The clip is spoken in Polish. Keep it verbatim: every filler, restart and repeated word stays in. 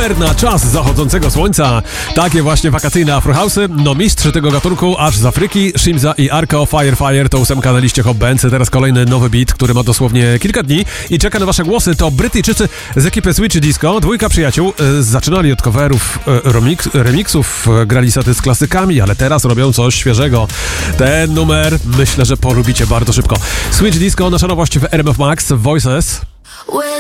numer na czas zachodzącego słońca. Takie właśnie wakacyjne afrohausy. No mistrz tego gatunku aż z Afryki. Shimza i Arko, Fire Fire to ósemka na liście Hot Bands. Teraz kolejny nowy beat, który ma dosłownie kilka dni i czeka na wasze głosy. To Brytyjczycy z ekipy Switch Disco. Dwójka przyjaciół. E, zaczynali od coverów, e, remix, remixów, e, grali saty z klasykami, ale teraz robią coś świeżego. Ten numer myślę, że polubicie bardzo szybko. Switch Disco, nasza nowość w R M F Max, Voices.